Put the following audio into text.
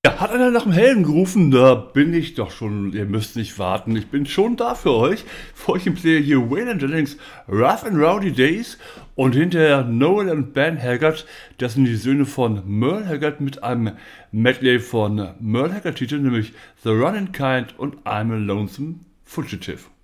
Ja, hat einer nach dem Helden gerufen? Da bin ich doch schon. Ihr müsst nicht warten. Ich bin schon da für euch. Für euch im Player hier Waylon Jennings, Rough and Rowdy Days und hinterher Noel und Ben Haggard. Das sind die Söhne von Merle Haggard mit einem Medley von Merle Haggard Titel, nämlich The Running Kind und I'm a Lonesome Fugitive.